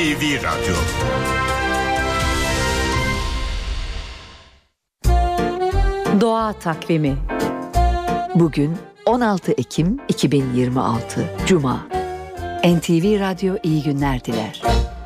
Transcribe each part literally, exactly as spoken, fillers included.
V Radyo. Doğa Takvimi. Bugün on altı Ekim iki bin yirmi altı Cuma. N T V Radyo iyi günler diler.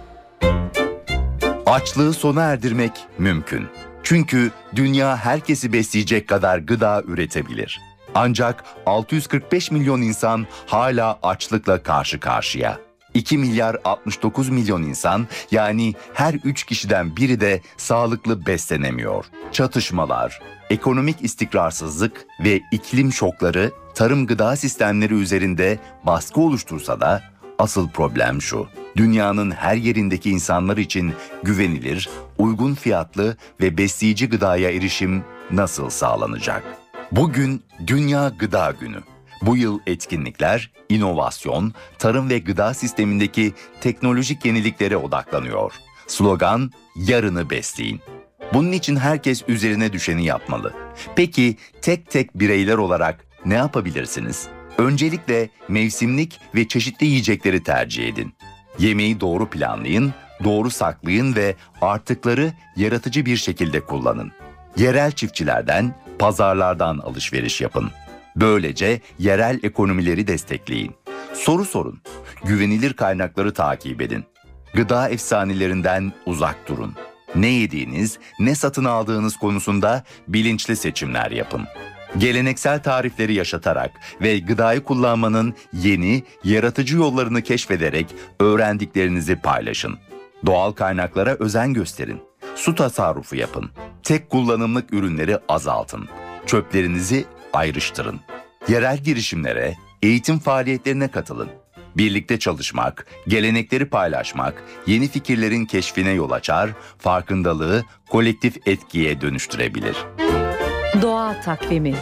Açlığı sona erdirmek mümkün. Çünkü dünya herkesi besleyecek kadar gıda üretebilir. Ancak altı yüz kırk beş milyon insan hala açlıkla karşı karşıya. iki milyar altmış dokuz milyon insan, yani her üç kişiden biri de sağlıklı beslenemiyor. Çatışmalar, ekonomik istikrarsızlık ve iklim şokları tarım gıda sistemleri üzerinde baskı oluştursa da asıl problem şu: dünyanın her yerindeki insanlar için güvenilir, uygun fiyatlı ve besleyici gıdaya erişim nasıl sağlanacak? Bugün Dünya Gıda Günü. Bu yıl etkinlikler, inovasyon, tarım ve gıda sistemindeki teknolojik yeniliklere odaklanıyor. Slogan, yarını besleyin. Bunun için herkes üzerine düşeni yapmalı. Peki tek tek bireyler olarak ne yapabilirsiniz? Öncelikle mevsimlik ve çeşitli yiyecekleri tercih edin. Yemeği doğru planlayın, doğru saklayın ve artıkları yaratıcı bir şekilde kullanın. Yerel çiftçilerden, pazarlardan alışveriş yapın. Böylece yerel ekonomileri destekleyin. Soru sorun, güvenilir kaynakları takip edin. Gıda efsanelerinden uzak durun. Ne yediğiniz, ne satın aldığınız konusunda bilinçli seçimler yapın. Geleneksel tarifleri yaşatarak ve gıdayı kullanmanın yeni, yaratıcı yollarını keşfederek öğrendiklerinizi paylaşın. Doğal kaynaklara özen gösterin. Su tasarrufu yapın. Tek kullanımlık ürünleri azaltın. Çöplerinizi ayrıştırın. Yerel girişimlere, eğitim faaliyetlerine katılın. Birlikte çalışmak, gelenekleri paylaşmak, yeni fikirlerin keşfine yol açar, farkındalığı kolektif etkiye dönüştürebilir. Doğa Takvimi.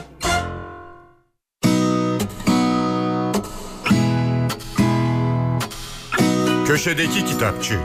Köşedeki Kitapçı.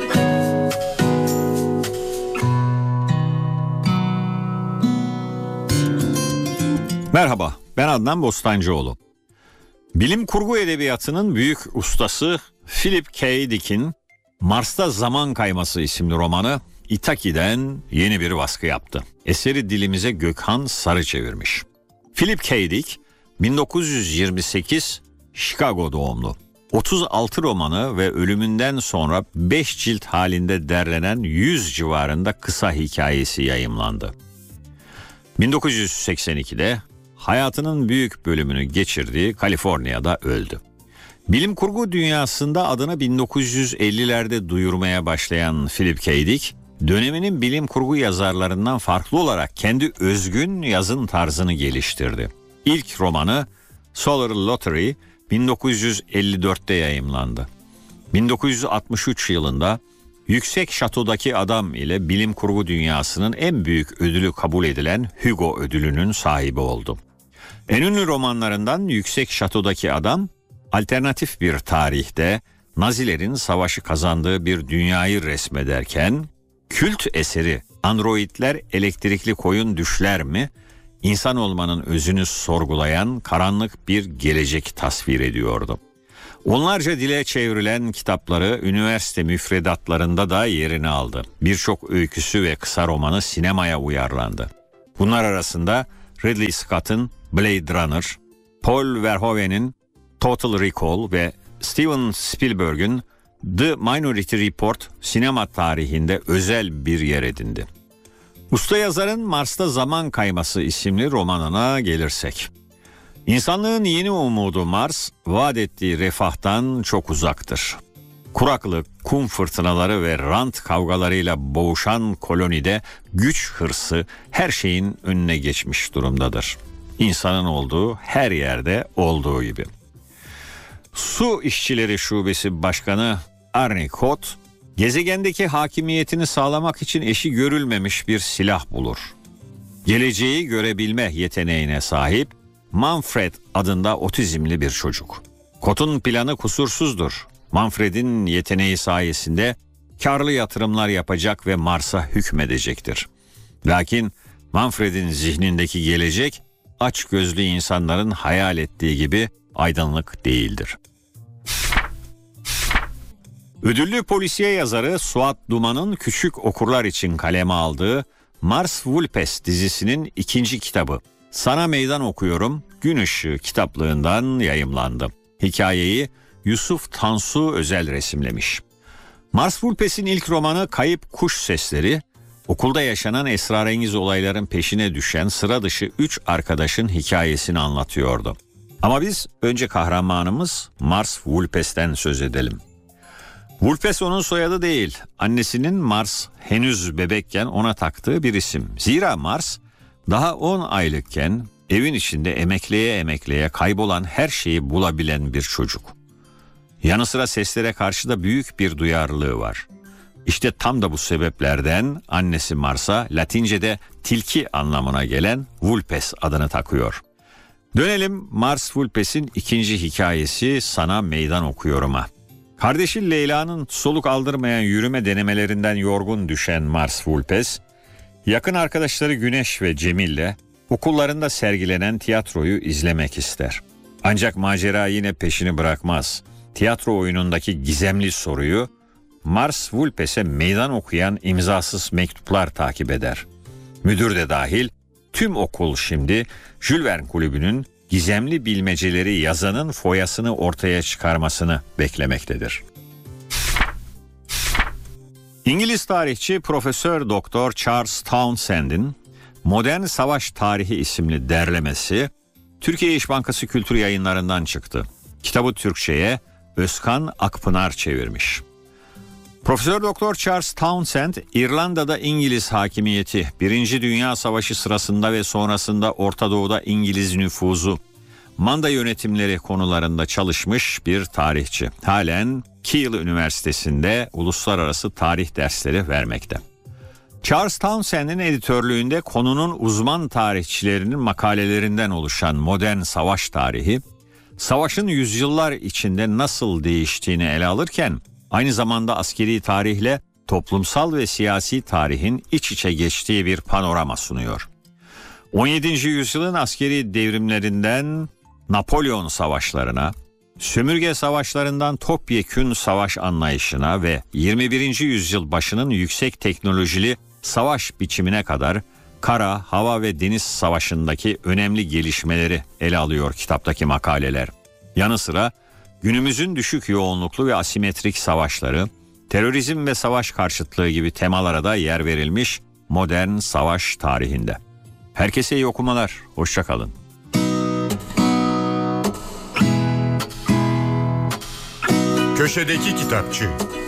Merhaba, ben Adnan Bostancıoğlu. Bilim kurgu edebiyatının büyük ustası Philip K. Dick'in Mars'ta Zaman Kayması isimli romanı İtaki'den yeni bir baskı yaptı. Eseri dilimize Gökhan Sarı çevirmiş. Philip K. Dick bin dokuz yüz yirmi sekiz Chicago doğumlu. otuz altı romanı ve ölümünden sonra beş cilt halinde derlenen yüz civarında kısa hikayesi yayımlandı. bin dokuz yüz seksen ikide hayatının büyük bölümünü geçirdiği Kaliforniya'da öldü. Bilim kurgu dünyasında adını bin dokuz yüz ellilerde duyurmaya başlayan Philip K. Dick, döneminin bilim kurgu yazarlarından farklı olarak kendi özgün yazın tarzını geliştirdi. İlk romanı Solar Lottery bin dokuz yüz elli dörtte yayımlandı. bin dokuz yüz altmış üç yılında Yüksek Şato'daki Adam ile bilim kurgu dünyasının en büyük ödülü kabul edilen Hugo ödülünün sahibi oldu. En ünlü romanlarından Yüksek Şato'daki Adam, alternatif bir tarihte Nazilerin savaşı kazandığı bir dünyayı resmederken, kült eseri Androidler elektrikli koyun düşler mi, insan olmanın özünü sorgulayan karanlık bir gelecek tasvir ediyordu. Onlarca dile çevrilen kitapları üniversite müfredatlarında da yerini aldı. Birçok öyküsü ve kısa romanı sinemaya uyarlandı. Bunlar arasında Ridley Scott'ın Blade Runner, Paul Verhoeven'in Total Recall ve Steven Spielberg'ün The Minority Report sinema tarihinde özel bir yer edindi. Usta yazarın Mars'ta Zaman Kayması isimli romanına gelirsek. İnsanlığın yeni umudu Mars, vaat ettiği refahtan çok uzaktır. Kuraklık, kum fırtınaları ve rant kavgalarıyla boğuşan kolonide güç hırsı her şeyin önüne geçmiş durumdadır. İnsanın olduğu her yerde olduğu gibi. Su İşçileri Şubesi Başkanı Arne Koth, gezegendeki hakimiyetini sağlamak için eşi görülmemiş bir silah bulur. Geleceği görebilme yeteneğine sahip Manfred adında otizmli bir çocuk. Koth'un planı kusursuzdur. Manfred'in yeteneği sayesinde karlı yatırımlar yapacak ve Mars'a hükmedecektir. Lakin Manfred'in zihnindeki gelecek açgözlü insanların hayal ettiği gibi aydınlık değildir. Ödüllü polisiye yazarı Suat Duman'ın küçük okurlar için kaleme aldığı Mars Vulpes dizisinin ikinci kitabı Sana Meydan Okuyorum Gün Işığı kitaplığından yayımlandı. Hikayeyi Yusuf Tansu Özel resimlemiş. Mars Vulpes'in ilk romanı Kayıp Kuş Sesleri, okulda yaşanan esrarengiz olayların peşine düşen sıra dışı üç arkadaşın hikayesini anlatıyordu. Ama biz önce kahramanımız Mars Vulpes'ten söz edelim. Vulpes onun soyadı değil, annesinin Mars henüz bebekken ona taktığı bir isim. Zira Mars daha on aylıkken evin içinde emekleye emekleye kaybolan her şeyi bulabilen bir çocuk. Yanı sıra seslere karşı da büyük bir duyarlılığı var. İşte tam da bu sebeplerden annesi Mars'a Latince'de tilki anlamına gelen Vulpes adını takıyor. Dönelim Mars Vulpes'in ikinci hikayesi Sana Meydan Okuyorum'a. Kardeşi Leyla'nın soluk aldırmayan yürüme denemelerinden yorgun düşen Mars Vulpes, yakın arkadaşları Güneş ve Cemil'le okullarında sergilenen tiyatroyu izlemek ister. Ancak macera yine peşini bırakmaz. Tiyatro oyunundaki gizemli soruyu Mars Vulpes'e meydan okuyan imzasız mektuplar takip eder. Müdür de dahil tüm okul şimdi Jules Verne Kulübü'nün gizemli bilmeceleri yazanın foyasını ortaya çıkarmasını beklemektedir. İngiliz tarihçi Profesör Doktor Charles Townsend'in Modern Savaş Tarihi isimli derlemesi Türkiye İş Bankası Kültür Yayınları'ndan çıktı. Kitabı Türkçe'ye Özkan Akpınar çevirmiş. Profesör Doktor Charles Townsend, İrlanda'da İngiliz hakimiyeti, Birinci Dünya Savaşı sırasında ve sonrasında Orta Doğu'da İngiliz nüfuzu, manda yönetimleri konularında çalışmış bir tarihçi. Halen Kiel Üniversitesi'nde uluslararası tarih dersleri vermekte. Charles Townsend'in editörlüğünde konunun uzman tarihçilerinin makalelerinden oluşan Modern Savaş Tarihi, savaşın yüzyıllar içinde nasıl değiştiğini ele alırken, aynı zamanda askeri tarihle toplumsal ve siyasi tarihin iç içe geçtiği bir panorama sunuyor. on yedinci yüzyılın askeri devrimlerinden Napolyon savaşlarına, sömürge savaşlarından topyekün savaş anlayışına ve yirmi birinci yüzyıl başının yüksek teknolojili savaş biçimine kadar kara, hava ve deniz savaşındaki önemli gelişmeleri ele alıyor kitaptaki makaleler. Yanı sıra günümüzün düşük yoğunluklu ve asimetrik savaşları, terörizm ve savaş karşıtlığı gibi temalara da yer verilmiş modern savaş tarihinde. Herkese iyi okumalar, hoşça kalın. Köşedeki Kitapçı.